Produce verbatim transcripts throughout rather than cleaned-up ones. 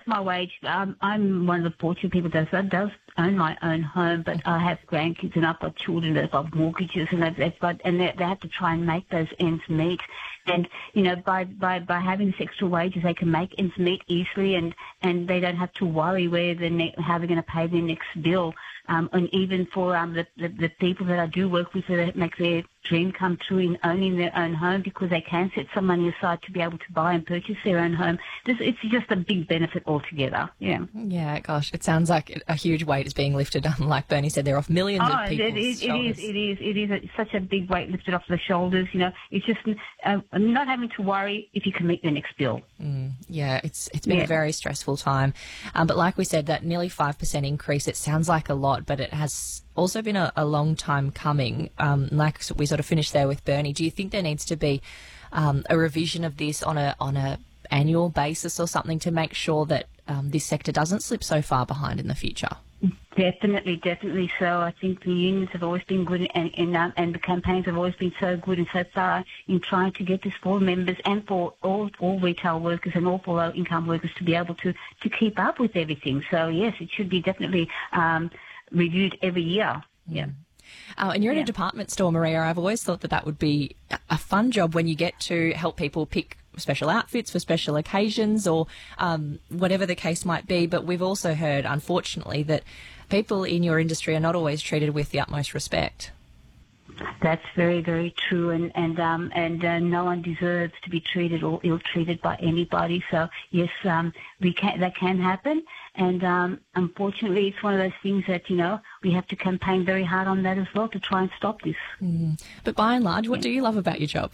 my wage. Um, I'm one of the fortunate people that does, does own my own home, but I have grandkids and I've got children that have got mortgages and they've, they've got, and they, they have to try and make those ends meet. And, you know, by, by, by having this extra wages, they can make ends meet easily and, and they don't have to worry where the ne- how they're going to pay their next bill. Um, and even for um, the, the, the people that I do work with that make their dream come true in owning their own home because they can set some money aside to be able to buy and purchase their own home. This, it's just a big benefit altogether. Yeah. Yeah, gosh, it sounds like a huge weight is being lifted. Like Bernie said, they're off millions oh, of people's it is, shoulders. It is, it is, it is a, such a big weight lifted off the shoulders. You know, it's just uh, not having to worry if you can meet the next bill. Mm, yeah, it's it's been yeah. a very stressful time. Um, but like we said, that nearly five percent increase, it sounds like a lot, but it has also been a, a long time coming. Um, like we sort of finished there with Bernie, do you think there needs to be um, a revision of this on a on a annual basis or something to make sure that um, this sector doesn't slip so far behind in the future? Definitely, definitely so. I think the unions have always been good and, and, um, and the campaigns have always been so good and so thorough in trying to get this for members and for all, all retail workers and all for low-income workers to be able to, to keep up with everything. So, yes, it should be definitely um, reviewed every year. Yeah. Uh, and you're in yeah. a department store, Maria. I've always thought that that would be a fun job when you get to help people pick special outfits for special occasions or um, whatever the case might be. But we've also heard, unfortunately, that people in your industry are not always treated with the utmost respect. That's very, very true, and and um, and uh, no one deserves to be treated or ill-treated by anybody. So yes, um, we can that can happen, and um, unfortunately, it's one of those things that you know we have to campaign very hard on that as well to try and stop this. Mm. But by and large, what yeah. do you love about your job?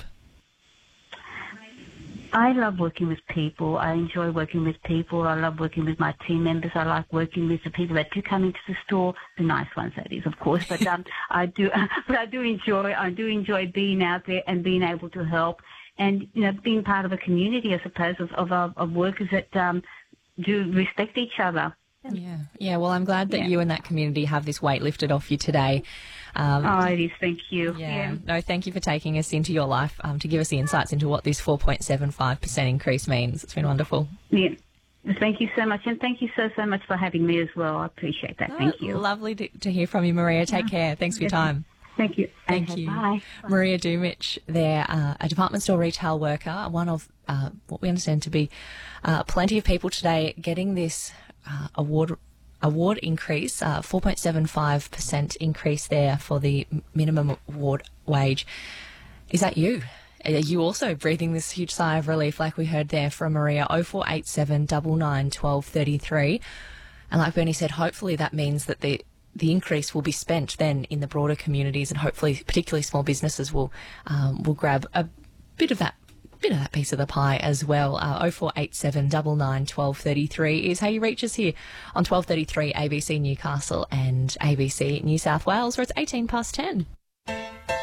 I love working with people. I enjoy working with people. I love working with my team members. I like working with the people that do come into the store, the nice ones, that is, of course. But um, I do, but I do enjoy. I do enjoy being out there and being able to help, and you know, being part of a community, I suppose, of of, of workers that um, do respect each other. Yeah, yeah. Well, I'm glad that yeah. you and that community have this weight lifted off you today. Um, oh, it is. Thank you. Yeah. yeah. No, thank you for taking us into your life um, to give us the insights into what this four point seven five percent increase means. It's been wonderful. Yeah. Thank you so much, and thank you so, so much for having me as well. I appreciate that. Oh, thank you. Lovely to, to hear from you, Maria. Take yeah. care. Thanks for your time. Thank you. Thank okay, you. Bye. Maria Dumich there, uh, a department store retail worker, one of uh, what we understand to be uh, plenty of people today getting this uh, award award increase, uh, four point seven five percent increase there for the minimum award wage. Is that you? Are you also breathing this huge sigh of relief like we heard there from Maria? oh four eight seven, nine nine, one two three three. And like Bernie said, hopefully that means that the the increase will be spent then in the broader communities, and hopefully particularly small businesses will um, will grab a bit of that bit of that piece of the pie as well. Uh, oh four eight seven, nine nine, one two three three is how you reach us here on twelve thirty-three A B C Newcastle and A B C New South Wales, where it's eighteen past ten.